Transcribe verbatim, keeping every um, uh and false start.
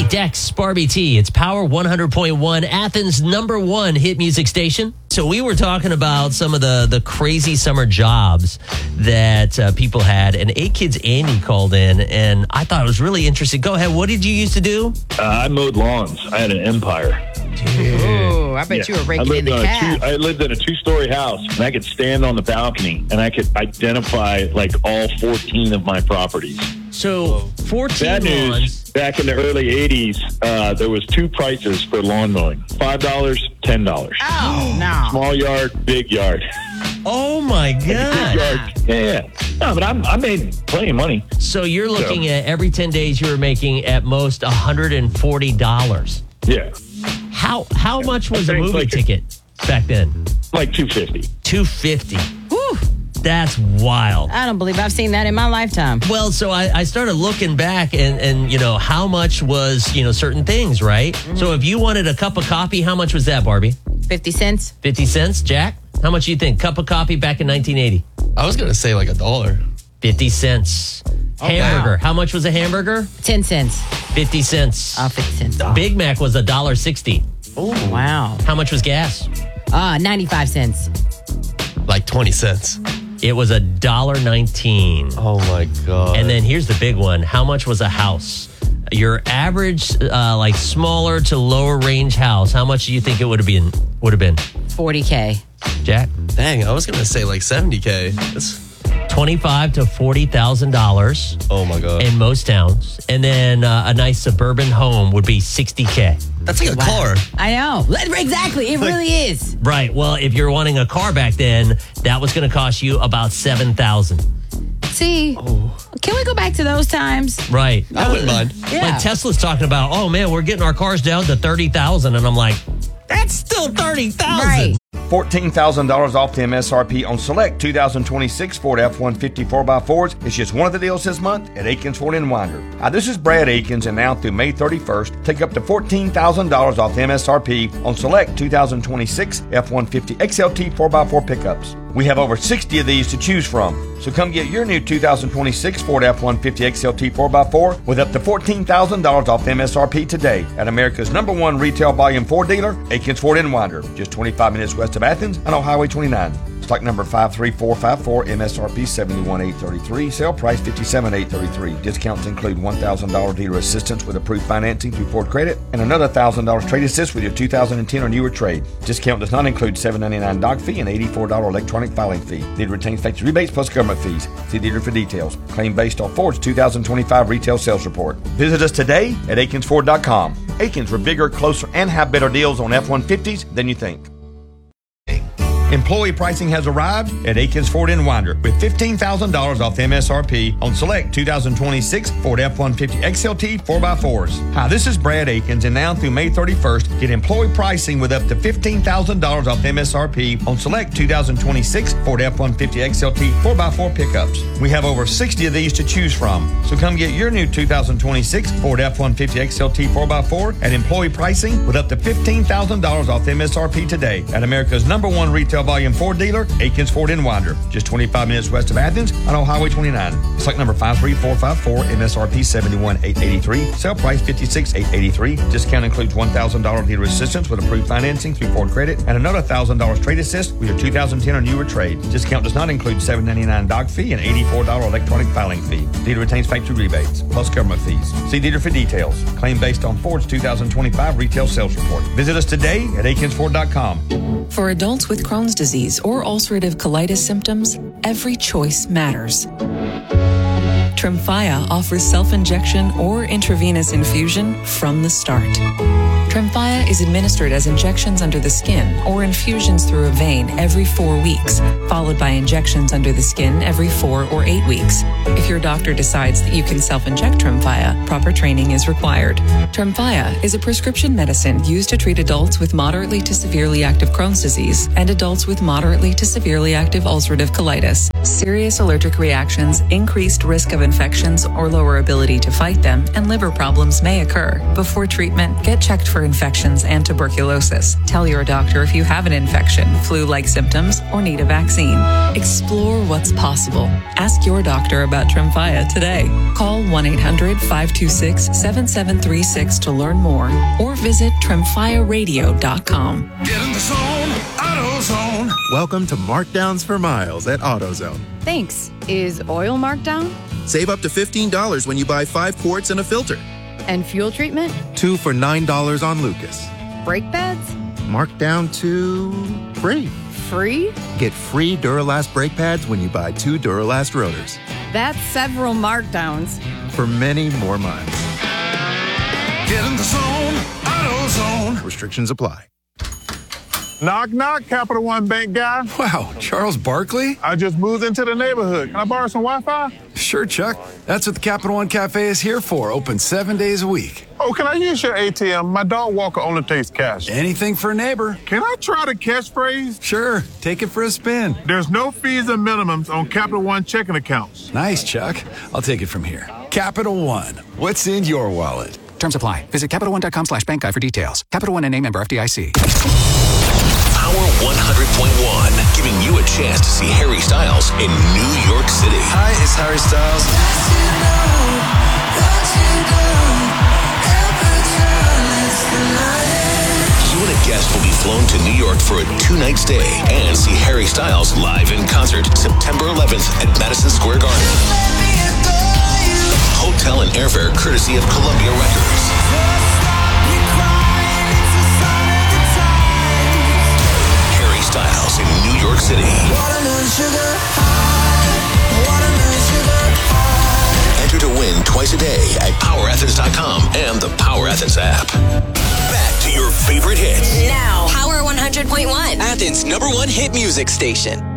Dex, Barbie T. It's Power one hundred point one, Athens' number one hit music station. So we were talking about some of the, the crazy summer jobs that uh, people had. And eight Kids Andy called in, and I thought it was really interesting. Go ahead. What did you used to do? Uh, I mowed lawns. I had an empire. Oh, I bet yeah. you were raking in the cash. I lived in a two-story house, and I could stand on the balcony, and I could identify, like, all fourteen of my properties. So, fourteen Bad news, lawns. Back in the early eighties, uh, there was two prices for lawn mowing. five dollars, ten dollars. Oh, no. Small yard, big yard. Oh, my God. Big yard. Yeah, yeah. No, but I'm, I made plenty of money. So, you're looking So. at every ten days you were making at most one hundred forty dollars. Yeah. How how much was a think movie like a- ticket back then? Like two fifty. two fifty. Whew. That's wild. I don't believe I've seen that in my lifetime. Well, so I, I started looking back and, and, you know, how much was, you know, certain things, right? Mm-hmm. So if you wanted a cup of coffee, how much was that, Barbie? fifty cents. fifty cents, Jack? How much do you think? Cup of coffee back in nineteen eighty? I was going to say like a dollar. fifty cents. Oh, hamburger. wow. How much was a hamburger? ten cents. fifty cents. Oh, fifty cents. Big Mac was one dollar sixty. Oh, wow. How much was gas? Uh, ninety-five cents. Like twenty cents. It was one dollar nineteen. Oh, my God. And then here's the big one. How much was a house? Your average, uh, like smaller to lower range house, how much do you think it would have been? Would have been forty K. Jack? Dang, I was going to say like seventy K. That's, Twenty-five to forty thousand dollars oh, my God. in most towns, and then uh, a nice suburban home would be sixty K. That's like a Wow. car. I know. Exactly. It really is. Right. Well, if you're wanting a car back then, that was going to cost you about seven thousand. See, can we go back to those times? Right. I wouldn't mind. Yeah. Like Tesla's talking about, oh man, we're getting our cars down to thirty thousand, and I'm like, that's still thirty thousand. Right. fourteen thousand dollars off the M S R P on select two thousand twenty-six Ford F one fifty four by fours. It's just one of the deals this month at Akins Ford in Winder. Hi, this is Brad Akins, and now through May thirty-first, take up to fourteen thousand dollars off the M S R P on select two thousand twenty-six F one fifty X L T four by four pickups. We have over sixty of these to choose from. So come get your new two thousand twenty-six Ford F one fifty X L T four by four with up to fourteen thousand dollars off M S R P today at America's number one retail volume Ford dealer, Akins Ford in Winder, just twenty-five minutes west of Athens and on Highway twenty-nine. Stock number five three four five four, M S R P seventy-one thousand eight hundred thirty-three, sale price fifty-seven thousand eight hundred thirty-three. Discounts include one thousand dollars dealer assistance with approved financing through Ford Credit and another one thousand dollars trade assist with your two thousand ten or newer trade. Discount does not include seven dollars and ninety-nine cents doc fee and eighty-four dollars electronic filing fee. Dealer retains factory rebates plus government fees. See dealer for details. Claim based on Ford's two thousand twenty-five retail sales report. Visit us today at akins ford dot com. Akins, we're bigger, closer, and have better deals on F one fifties than you think. Employee pricing has arrived at Akins Ford in Winder with fifteen thousand dollars off M S R P on select two thousand twenty-six Ford F one fifty X L T four by fours. Hi, this is Brad Akins, and now through May thirty-first, get employee pricing with up to fifteen thousand dollars off M S R P on select two thousand twenty-six Ford F one fifty X L T four by four pickups. We have over sixty of these to choose from. So come get your new two thousand twenty-six Ford F one fifty X L T four by four at employee pricing with up to fifteen thousand dollars off M S R P today at America's number one retail volume Ford dealer, Akins Ford in Winder, just twenty-five minutes west of Athens on Highway twenty-nine. Stock number five three four five four, M S R P seventy-one thousand eight hundred eighty-three, sale price fifty-six thousand eight hundred eighty-three. Discount includes one thousand dollars dealer assistance with approved financing through Ford Credit and another one thousand dollars trade assist with your two thousand ten or newer trade. Discount does not include seven dollars and ninety-nine cents doc fee and eighty-four dollars electronic filing fee. Dealer retains factory rebates plus government fees. See dealer for details. Claim based on Ford's two thousand twenty-five retail sales report. Visit us today at akins ford dot com. For adults with Crohn's disease or ulcerative colitis symptoms, every choice matters. Tremfya offers self-injection or intravenous infusion from the start. Tremfya is administered as injections under the skin or infusions through a vein every four weeks, followed by injections under the skin every four or eight weeks. If your doctor decides that you can self-inject Tremfya, proper training is required. Tremfya is a prescription medicine used to treat adults with moderately to severely active Crohn's disease and adults with moderately to severely active ulcerative colitis. Serious allergic reactions, increased risk of infections or lower ability to fight them, and liver problems may occur. Before treatment, get checked for infections and tuberculosis. Tell your doctor if you have an infection, flu-like symptoms, or need a vaccine. Explore what's possible. Ask your doctor about Tremfya today. Call one eight hundred five two six seven seven three six to learn more or visit tremfya radio dot com. Get in the zone, AutoZone. Welcome to Markdowns for Miles at AutoZone. Thanks. Is oil marked down? Save up to fifteen dollars when you buy five quarts and a filter. And fuel treatment? Two for nine dollars on Lucas. Brake pads? Marked down to free. Free? Get free Duralast brake pads when you buy two Duralast rotors. That's several markdowns. For many more miles. Get in the zone, AutoZone. Restrictions apply. Knock, knock, Capital One Bank guy. Wow, Charles Barkley? I just moved into the neighborhood. Can I borrow some Wi-Fi? Sure, Chuck. That's what the Capital One Cafe is here for. Open seven days a week. Oh, can I use your A T M? My dog walker only takes cash. Anything for a neighbor. Can I try the catchphrase? Sure, take it for a spin. There's no fees and minimums on Capital One checking accounts. Nice, Chuck. I'll take it from here. Capital One. What's in your wallet? Terms apply. Visit CapitalOne.com slash bank guide for details. Capital One and A member F D I C. Power one hundred point one, giving you a chance to see Harry Styles in New York City. Hi, it's Harry Styles. You and a guest will be flown to New York for a two-night stay and see Harry Styles live in concert September eleventh at Madison Square Garden. Hotel and airfare courtesy of Columbia Records. Harry Styles in New York City. Enter to win twice a day at power athens dot com and the Power Athens app. Back to your favorite hits. Now, Power one hundred point one. Athens' number one hit music station.